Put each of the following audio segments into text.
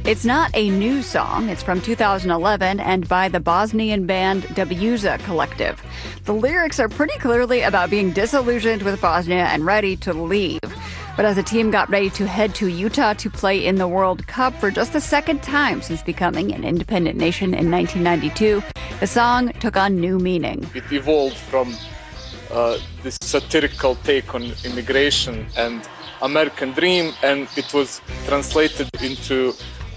It's not a new song. It's from 2011 and by the Bosnian band Debuza Collective. The lyrics are pretty clearly about being disillusioned with Bosnia and ready to leave. But as the team got ready to head to Utah to play in the World Cup for just the second time since becoming an independent nation in 1992, the song took on new meaning. It evolved from this satirical take on immigration and American dream, and it was translated into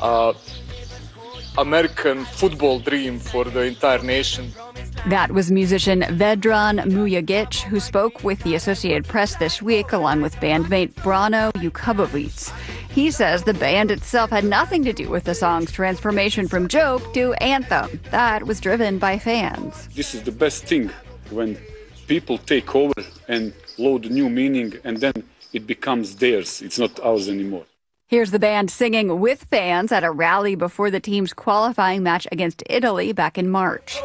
American football dream for the entire nation. That was musician Vedran Mujagic, who spoke with the Associated Press this week along with bandmate Brano Jukovic. He says the band itself had nothing to do with the song's transformation from joke to anthem. That was driven by fans. This is the best thing, when people take over and load new meaning, and then it becomes theirs. It's not ours anymore. Here's the band singing with fans at a rally before the team's qualifying match against Italy back in March.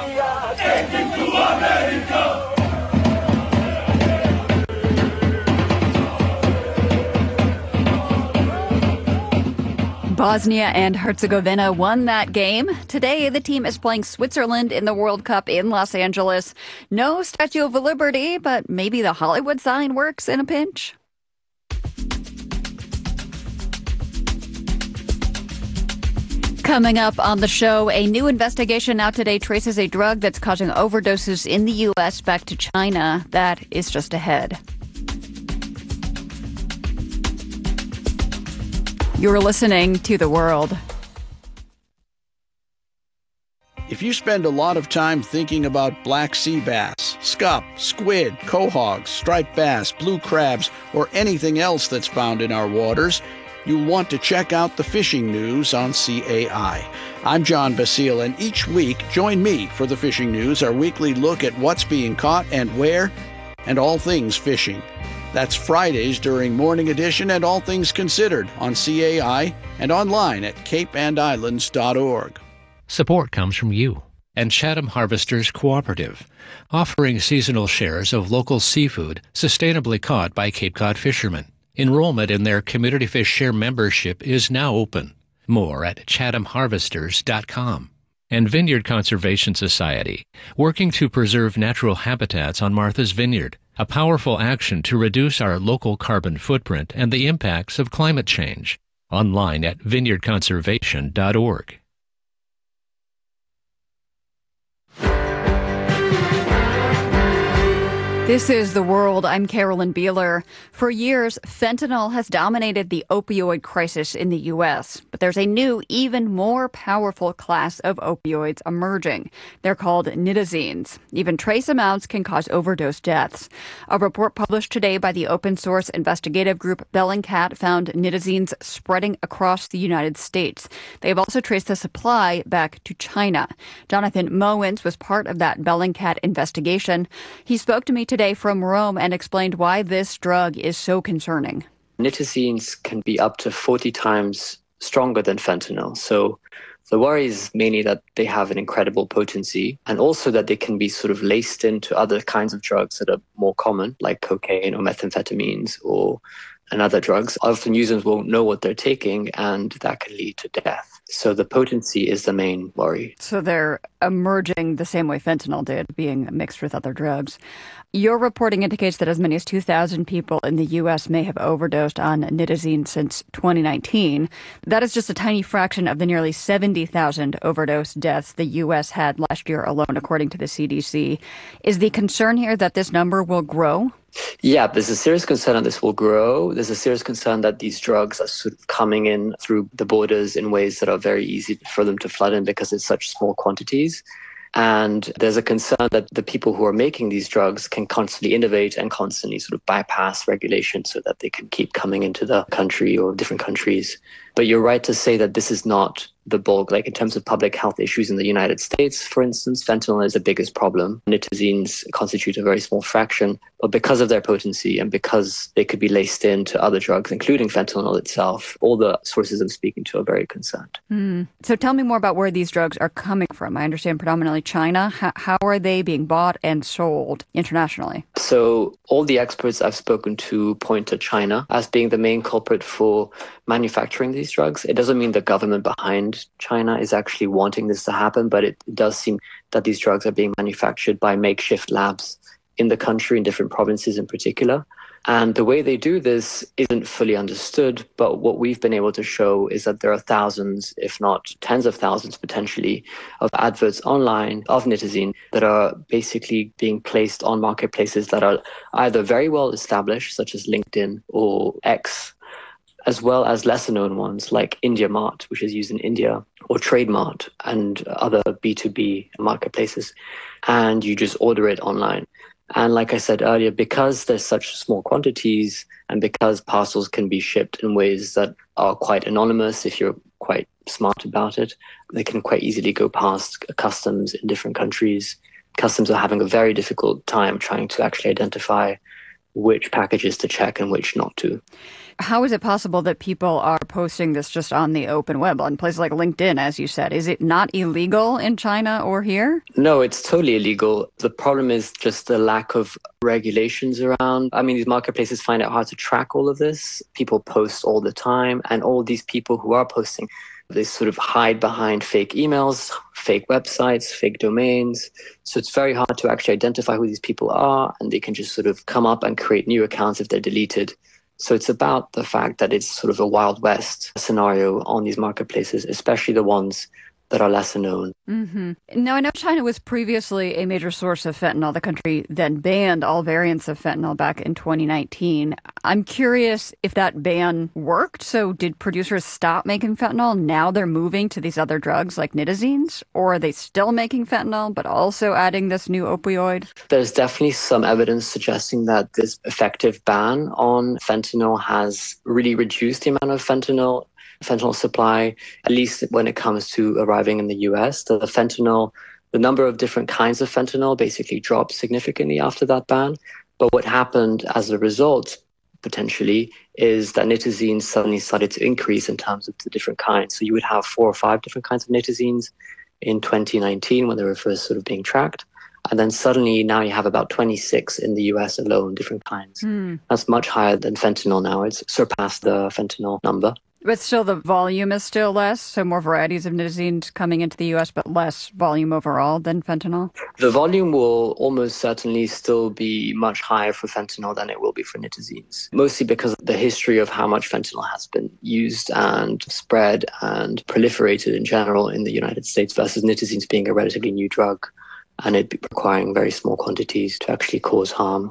Bosnia and Herzegovina won that game. Today, the team is playing Switzerland in the World Cup in Los Angeles. No Statue of Liberty, but maybe the Hollywood sign works in a pinch. Coming up on the show, a new investigation out today traces a drug that's causing overdoses in the U.S. back to China. That is just ahead. You're listening to The World. If you spend a lot of time thinking about black sea bass, scup, squid, quahogs, striped bass, blue crabs, or anything else that's found in our waters, you'll want to check out the fishing news on CAI. I'm John Basile, and each week, join me for the Fishing News, our weekly look at what's being caught and where, and all things fishing. That's Fridays during Morning Edition and All Things Considered on CAI and online at capeandislands.org. Support comes from you and Chatham Harvesters Cooperative, offering seasonal shares of local seafood sustainably caught by Cape Cod fishermen. Enrollment in their Community Fish Share membership is now open. More at chathamharvesters.com. And Vineyard Conservation Society, working to preserve natural habitats on Martha's Vineyard, a powerful action to reduce our local carbon footprint and the impacts of climate change. Online at vineyardconservation.org. This is The World. I'm Carolyn Beeler. For years, fentanyl has dominated the opioid crisis in the U.S., but there's a new, even more powerful class of opioids emerging. They're called nitazines. Even trace amounts can cause overdose deaths. A report published today by the open-source investigative group Bellingcat found nitazines spreading across the United States. They've also traced the supply back to China. Jonathan Mowens was part of that Bellingcat investigation. He spoke to me today from Rome and explained why this drug is so concerning. Nitazines can be up to 40 times stronger than fentanyl. So the worry is mainly that they have an incredible potency, and also that they can be sort of laced into other kinds of drugs that are more common, like cocaine or methamphetamines and other drugs. Often users won't know what they're taking, and that can lead to death. So the potency is the main worry. So they're emerging the same way fentanyl did, being mixed with other drugs. Your reporting indicates that as many as 2,000 people in the U.S. may have overdosed on nitazene since 2019. That is just a tiny fraction of the nearly 70,000 overdose deaths the U.S. had last year alone, according to the CDC. Is the concern here that this number will grow? Yeah, there's a serious concern that this will grow. There's a serious concern that these drugs are sort of coming in through the borders in ways that are very easy for them to flood in because it's such small quantities. And there's a concern that the people who are making these drugs can constantly innovate and constantly sort of bypass regulation so that they can keep coming into the country or different countries. But you're right to say that this is not the bulk. Like in terms of public health issues in the United States, for instance, fentanyl is the biggest problem. Nitazines constitute a very small fraction. But because of their potency and because they could be laced into other drugs, including fentanyl itself, all the sources I'm speaking to are very concerned. So tell me more about where these drugs are coming from. I understand predominantly China. How are they being bought and sold internationally? So all the experts I've spoken to point to China as being the main culprit for manufacturing these these drugs. It doesn't mean the government behind China is actually wanting this to happen, but it does seem that these drugs are being manufactured by makeshift labs in the country, in different provinces in particular. And the way they do this isn't fully understood, but what we've been able to show is that there are thousands, if not tens of thousands potentially, of adverts online of nitazene that are basically being placed on marketplaces that are either very well established, such as LinkedIn or X, as well as lesser known ones like IndiaMart, which is used in India, or TradeMart and other B2B marketplaces. And you just order it online. And like I said earlier, because there's such small quantities and because parcels can be shipped in ways that are quite anonymous, if you're quite smart about it, they can quite easily go past customs in different countries. Customs are having a very difficult time trying to actually identify which packages to check and which not to. How is it possible that people are posting this just on the open web, on places like LinkedIn, as you said? Is it not illegal in China or here? No, it's totally illegal. The problem is just the lack of regulations around. I mean, these marketplaces find it hard to track all of this. People post all the time, and all these people who are posting, they sort of hide behind fake emails, fake websites, fake domains. So it's very hard to actually identify who these people are, and they can just sort of come up and create new accounts if they're deleted. So it's about the fact that it's sort of a Wild West scenario on these marketplaces, especially the ones that are lesser known. Mm-hmm. Now, I know China was previously a major source of fentanyl. The country then banned all variants of fentanyl back in 2019. I'm curious if that ban worked. So did producers stop making fentanyl? Now they're moving to these other drugs like nitazenes? Or are they still making fentanyl, but also adding this new opioid? There's definitely some evidence suggesting that this effective ban on fentanyl has really reduced the amount of fentanyl supply, at least when it comes to arriving in the US. The number of different kinds of fentanyl basically dropped significantly after that ban. But what happened as a result, potentially, is that nitazenes suddenly started to increase in terms of the different kinds. So you would have 4 or 5 different kinds of nitazenes in 2019 when they were first sort of being tracked. And then suddenly now you have about 26 in the US alone, different kinds. That's much higher than fentanyl now. It's surpassed the fentanyl number. But still, the volume is still less, so more varieties of nitazenes coming into the U.S., but less volume overall than fentanyl? The volume will almost certainly still be much higher for fentanyl than it will be for nitazenes, mostly because of the history of how much fentanyl has been used and spread and proliferated in general in the United States versus nitazenes being a relatively new drug and it requiring very small quantities to actually cause harm.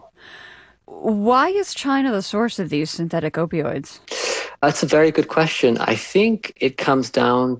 Why is China the source of these synthetic opioids? That's a very good question. I think it comes down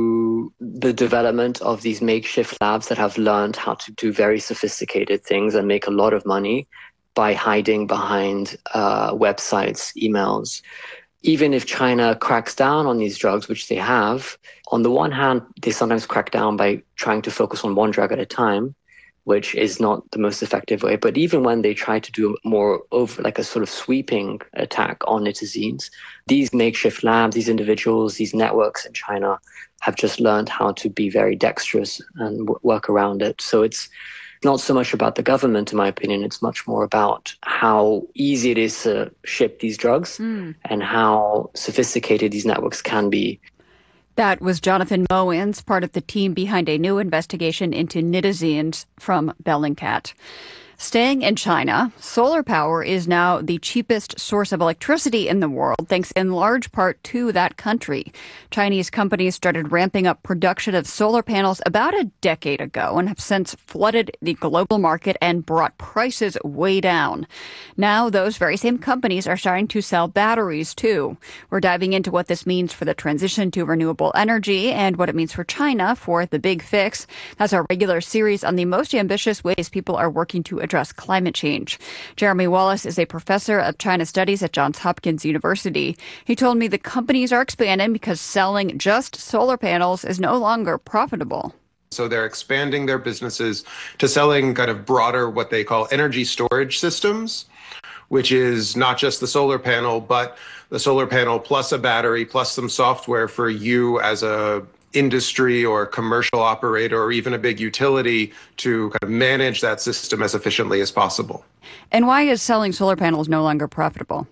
to the development of these makeshift labs that have learned how to do very sophisticated things and make a lot of money by hiding behind websites, emails. Even if China cracks down on these drugs, which they have, on the one hand, they sometimes crack down by trying to focus on one drug at a time, which is not the most effective way. But even when they try to do more over, like a sort of sweeping attack on nitazenes, these makeshift labs, these individuals, these networks in China have just learned how to be very dexterous and work around it. So it's not so much about the government, in my opinion. It's much more about how easy it is to ship these drugs and how sophisticated these networks can be. That was Jonathan Mowins, part of the team behind a new investigation into nitazenes from Bellingcat. Staying in China, solar power is now the cheapest source of electricity in the world, thanks in large part to that country. Chinese companies started ramping up production of solar panels about a decade ago and have since flooded the global market and brought prices way down. Now, those very same companies are starting to sell batteries, too. We're diving into what this means for the transition to renewable energy and what it means for China for the big fix. That's our regular series on the most ambitious ways people are working to address climate change. Jeremy Wallace is a professor of China Studies at Johns Hopkins University. He told me the companies are expanding because selling just solar panels is no longer profitable. So they're expanding their businesses to selling kind of broader, what they call energy storage systems, which is not just the solar panel, but the solar panel plus a battery plus some software for you as a industry or commercial operator or even a big utility to kind of manage that system as efficiently as possible. And why is selling solar panels no longer profitable?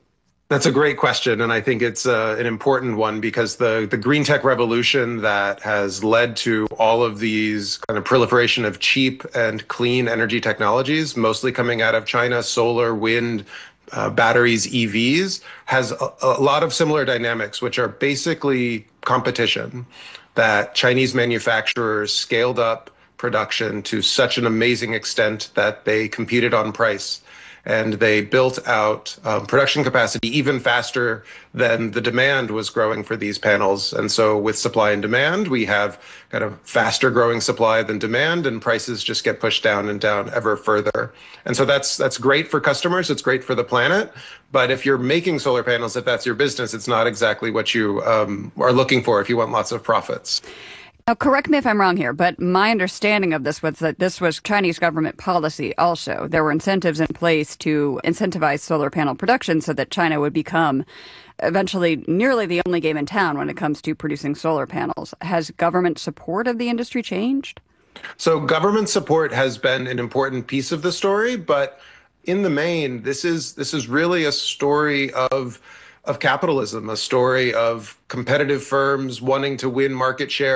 That's a great question, and I think it's an important one because the green tech revolution that has led to all of these kind of proliferation of cheap and clean energy technologies, mostly coming out of China, solar, wind, batteries, EVs, has a lot of similar dynamics, which are basically competition, that Chinese manufacturers scaled up production to such an amazing extent that they competed on price. And they built out production capacity even faster than the demand was growing for these panels. And so with supply and demand, we have kind of faster growing supply than demand, and prices just get pushed down and down ever further. And so that's great for customers. It's great for the planet. But if you're making solar panels, if that's your business, it's not exactly what you are looking for if you want lots of profits. Now, correct me if I'm wrong here, but my understanding of this was that this was Chinese government policy also. There were incentives in place to incentivize solar panel production so that China would become eventually nearly the only game in town when it comes to producing solar panels. Has government support of the industry changed? So government support has been an important piece of the story, but in the main, this is really a story of capitalism, a story of competitive firms wanting to win market share